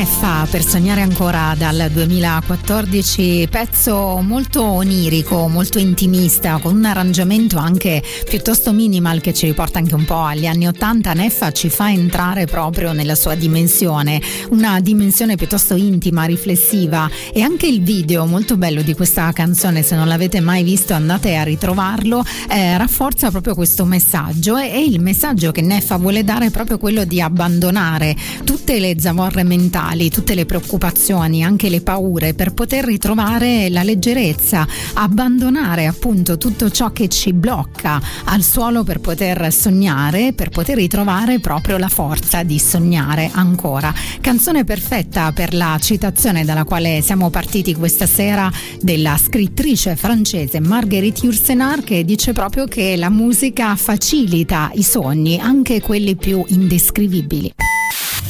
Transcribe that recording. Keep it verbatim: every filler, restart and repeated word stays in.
Neffa per sognare ancora dal duemilaquattordici, pezzo molto onirico, molto intimista, con un arrangiamento anche piuttosto minimal che ci riporta anche un po' agli anni ottanta. Neffa ci fa entrare proprio nella sua dimensione, una dimensione piuttosto intima, riflessiva, e anche il video molto bello di questa canzone, se non l'avete mai visto andate a ritrovarlo, eh, rafforza proprio questo messaggio, e, e il messaggio che Neffa vuole dare è proprio quello di abbandonare tutte le zavorre mentali, tutte le preoccupazioni, anche le paure, per poter ritrovare la leggerezza, abbandonare appunto tutto ciò che ci blocca al suolo per poter sognare, per poter ritrovare proprio la forza di sognare ancora. Canzone perfetta per la citazione dalla quale siamo partiti questa sera, della scrittrice francese Marguerite Yourcenar, che dice proprio che la musica facilita i sogni, anche quelli più indescrivibili.